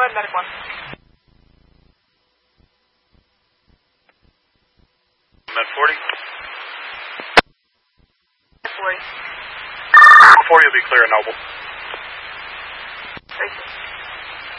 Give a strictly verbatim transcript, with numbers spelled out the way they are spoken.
ahead, medic one. Med forty. forty. forty will be clear, Noble. Thank you.